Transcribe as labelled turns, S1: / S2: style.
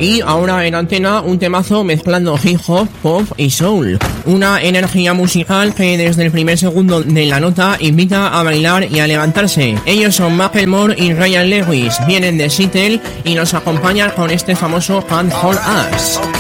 S1: Y ahora en antena un temazo mezclando hip hop, pop y soul. Una energía musical que desde el primer segundo de la nota invita a bailar y a levantarse. Ellos son Macklemore y Ryan Lewis, vienen de Seattle y nos acompañan con este famoso Can't Hold Us.